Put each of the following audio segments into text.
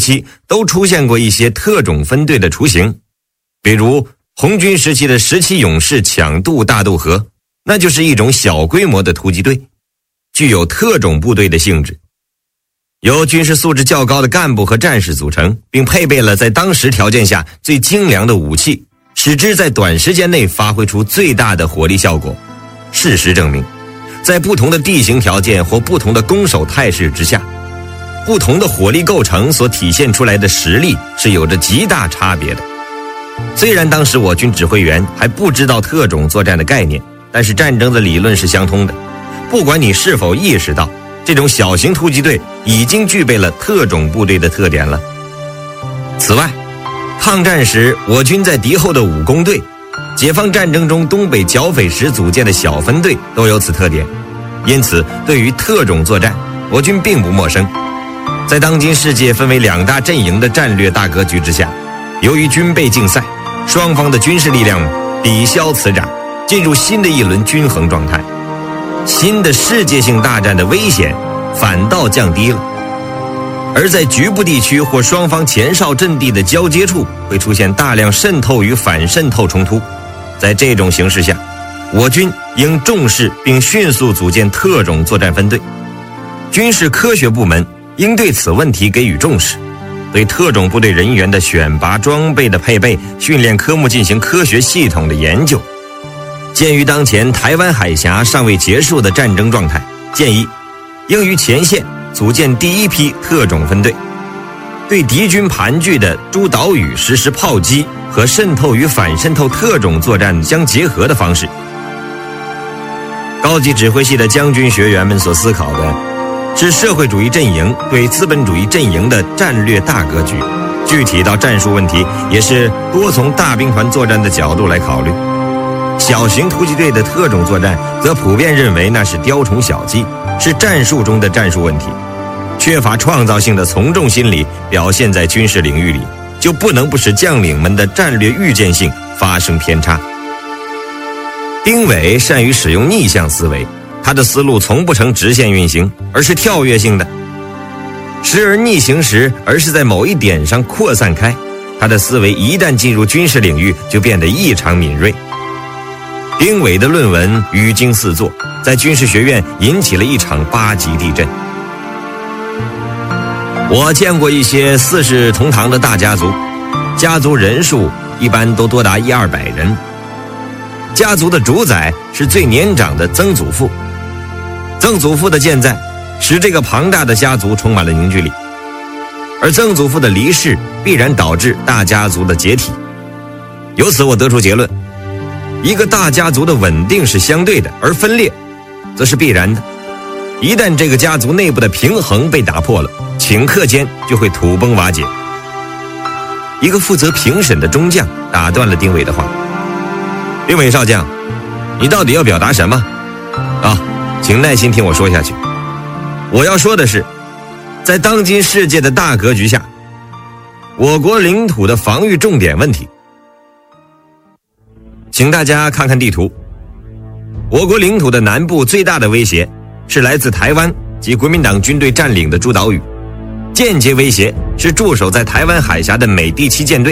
期都出现过一些特种分队的雏形，比如红军时期的17勇士抢渡大渡河，那就是一种小规模的突击队，具有特种部队的性质，由军事素质较高的干部和战士组成，并配备了在当时条件下最精良的武器，使之在短时间内发挥出最大的火力效果。事实证明，在不同的地形条件或不同的攻守态势之下，不同的火力构成所体现出来的实力是有着极大差别的。虽然当时我军指挥员还不知道特种作战的概念，但是战争的理论是相通的，不管你是否意识到，这种小型突击队已经具备了特种部队的特点了。此外，抗战时我军在敌后的武工队，解放战争中东北剿匪时组建的小分队都有此特点，因此对于特种作战，我军并不陌生。在当今世界分为2大阵营的战略大格局之下，由于军备竞赛，双方的军事力量抵消此长，进入新的一轮均衡状态，新的世界性大战的危险反倒降低了。而在局部地区或双方前哨阵地的交接处，会出现大量渗透与反渗透冲突。在这种形势下，我军应重视并迅速组建特种作战分队，军事科学部门应对此问题给予重视，对特种部队人员的选拔、装备的配备、训练科目进行科学系统的研究。鉴于当前台湾海峡尚未结束的战争状态，建议应于前线组建第一批特种分队，对敌军盘踞的诸岛屿实施炮击和渗透与反渗透特种作战相结合的方式。高级指挥系的将军学员们所思考的是社会主义阵营对资本主义阵营的战略大格局，具体到战术问题也是多从大兵团作战的角度来考虑。小型突击队的特种作战则普遍认为那是雕虫小技，是战术中的战术问题，缺乏创造性的从众心理表现在军事领域里，就不能不使将领们的战略预见性发生偏差。丁伟善于使用逆向思维，他的思路从不呈直线运行，而是跳跃性的，时而逆行时，而是在某一点上扩散开。他的思维一旦进入军事领域，就变得异常敏锐。丁伟的论文语惊四座，在军事学院引起了一场8级地震。我见过一些4世同堂的大家族，家族人数一般都多达100-200人，家族的主宰是最年长的曾祖父，曾祖父的健在使这个庞大的家族充满了凝聚力，而曾祖父的离世必然导致大家族的解体。由此我得出结论，一个大家族的稳定是相对的，而分裂则是必然的。一旦这个家族内部的平衡被打破了，顷刻间就会土崩瓦解。一个负责评审的中将打断了丁伟的话：丁伟少将，你到底要表达什么？请耐心听我说下去。我要说的是，在当今世界的大格局下，我国领土的防御重点问题。请大家看看地图，我国领土的南部最大的威胁是来自台湾及国民党军队占领的诸岛屿，间接威胁是驻守在台湾海峡的美第7舰队。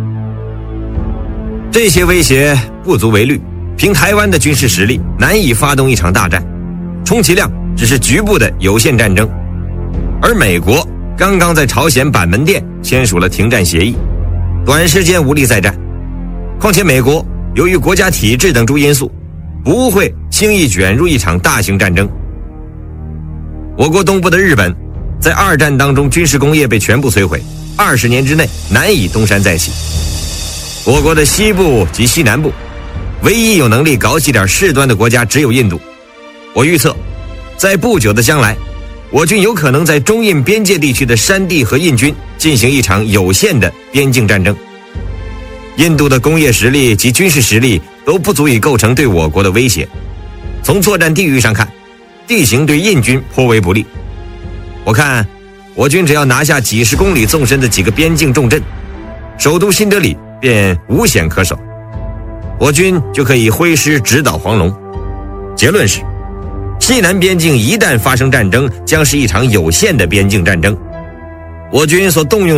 这些威胁不足为虑，凭台湾的军事实力难以发动一场大战，充其量只是局部的有限战争。而美国刚刚在朝鲜板门店签署了停战协议，短时间无力再战。况且美国由于国家体制等诸因素，不会轻易卷入一场大型战争。我国东部的日本在2战当中军事工业被全部摧毁，20年之内难以东山再起。我国的西部及西南部唯一有能力搞起点事端的国家只有印度。我预测在不久的将来，我军有可能在中印边界地区的山地和印军进行一场有限的边境战争。印度的工业实力及军事实力都不足以构成对我国的威胁。从作战地域上看，地形对印军颇为不利。我看我军只要拿下几十公里纵深的几个边境重镇，首都新德里便无险可守，我军就可以挥师直捣黄龙。结论是，西南边境一旦发生战争，将是一场有限的边境战争。我军所动用